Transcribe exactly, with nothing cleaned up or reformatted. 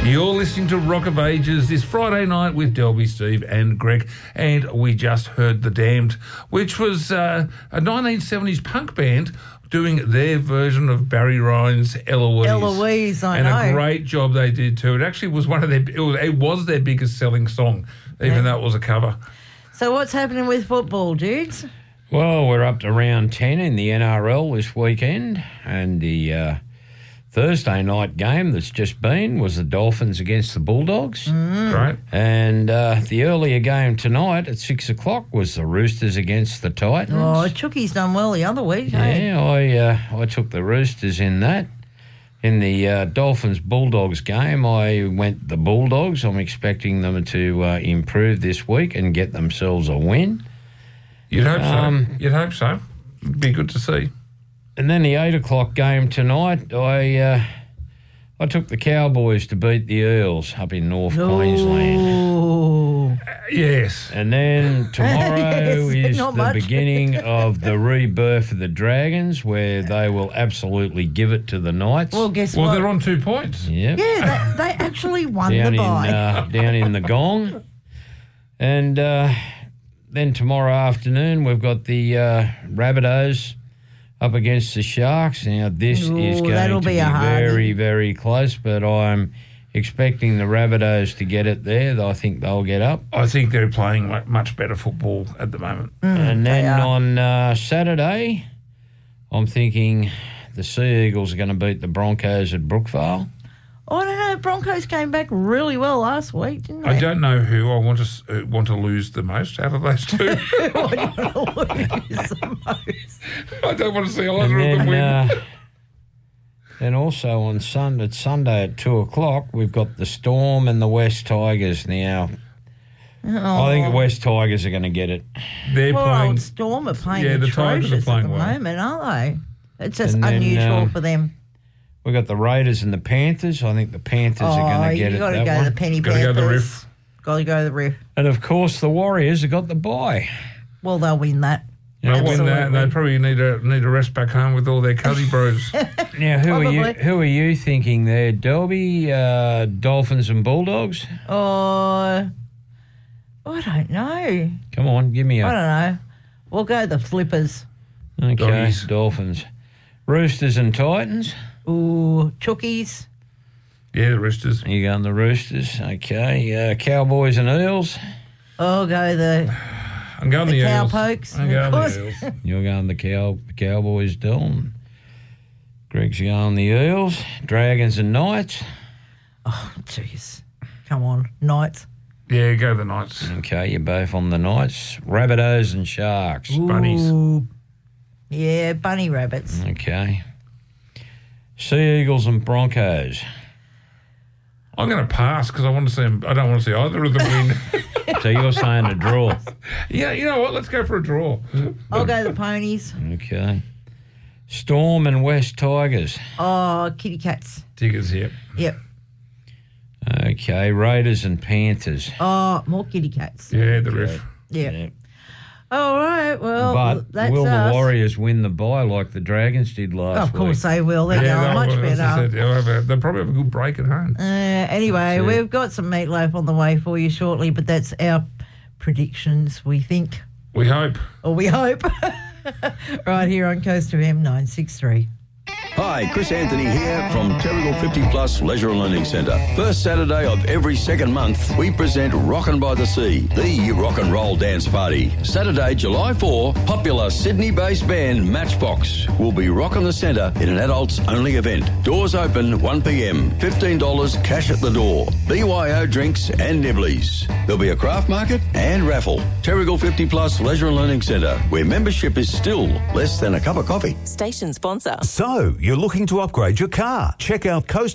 You're listening to Rock of Ages this Friday night with Delby, Steve and Greg, and we just heard The Damned, which was uh, a nineteen seventies punk band doing their version of Barry Ryan's Eloise. Eloise, I and know. And a great job they did too. It actually was one of their, it was, it was their biggest selling song, even yeah. though it was a cover. So what's happening with football, dudes? Well, we're up to round ten in the N R L this weekend, and the uh, Thursday night game that's just been was the Dolphins against the Bulldogs. Mm. Right. And uh, the earlier game tonight at six o'clock was the Roosters against the Titans. Oh, Chookie's done well the other week, hey? Yeah, I uh, I took the Roosters in that. In the uh, Dolphins-Bulldogs game, I went the Bulldogs. I'm expecting them to uh, improve this week and get themselves a win. You'd hope Um, so. You'd hope so. It'd be good to see. And then the eight o'clock game tonight, I uh, I took the Cowboys to beat the Earls up in North Oh. Queensland. Uh, yes. And then tomorrow Yes, is not the much. beginning of the rebirth of the Dragons, where they will absolutely give it to the Knights. Well, guess Well, what? they're on two points. Yep. Yeah, they, they actually won down the in bye. uh, down in the Gong, and uh, then tomorrow afternoon we've got the uh, Rabbitohs up against the Sharks. Now this Ooh, is going that'll to be be a hardie. very very close, but I'm expecting the Rabbitohs to get it there. I think they'll get up. I think they're playing mu- much better football at the moment. And then they are. on uh, Saturday, I'm thinking the Sea Eagles are going to beat the Broncos at Brookvale. Oh, I don't know. Broncos came back really well last week, didn't they? I don't know who I want to s- uh, want to lose the most out of those two. What do you want to lose the most? I don't want to see And either of them then, win. uh, then also on Sunday, Sunday at two o'clock, we've got the Storm and the West Tigers. Now, Oh. I think the West Tigers are going to get it. They're Poor playing. old Storm are playing Yeah, the Tigers are atrocious playing at the well. moment, aren't they? It's just And then, unusual um, for them. We've got the Raiders and the Panthers. I think the Panthers are Oh, going to get you it. got to that go one. the Penny Gotta go Panthers. the Riff. Got to go the Riff. And of course, the Warriors have got the bye. Well, they'll win that. They'll win that. Absolutely. They probably need a need a rest back home with all their cuzzy bros. Now, who are you? Probably. Who are you thinking there? Derby, uh, Dolphins, and Bulldogs. Oh, I don't know. Come on, give me I a. don't know. We'll go the Flippers. Okay, Doggies. Dolphins, Roosters, and Titans. Ooh, Chookies. Yeah, the Roosters. You going the Roosters? Okay, uh, Cowboys and Eels. I'll go the I'm going The the, cow Eels. pokes, I'm of going course. the Eels. You're going the Cow Cowboys, Dylan. Greg's going the Eels, Dragons, and Knights. Oh, jeez. Come on, Knights. Yeah, go the Knights. Okay, you're both on the Knights, Rabbitohs, and Sharks. Bunnies. Ooh. Yeah, bunny rabbits. Okay. Sea Eagles and Broncos. I'm going to pass because I want to see them. I don't want to see either of them win. So you're saying a draw. Yeah, you know what? Let's go for a draw. I'll go the ponies. Okay. Storm and West Tigers. Oh, kitty cats. Tigers here. Yep. Okay. Raiders and Panthers. Oh, more kitty cats. Yeah, the Riff. Yep. Yeah. All right. Well, But that's will us. the Warriors win the bye like the Dragons did last Of course week? they will. They're Yeah, going they'll- much as I better. said, they'll, have a, they'll probably have a good break at home. Uh, anyway, That's it. we've got some meatloaf on the way for you shortly, but that's our predictions, we think, We hope. or we hope. Right here on Coast of M nine sixty-three. Hi, Chris Anthony here from Terrigal fifty Plus Leisure and Learning Centre. First Saturday of every second month, we present Rockin' by the Sea, the rock and roll dance party. Saturday, July fourth, popular Sydney-based band Matchbox will be rocking the centre in an adults-only event. Doors open one p m, fifteen dollars cash at the door. B Y O drinks and nibblies. There'll be a craft market and raffle. Terrigal fifty Plus Leisure and Learning Centre, where membership is still less than a cup of coffee. Station sponsor. So, you're looking to upgrade your car? Check out Coast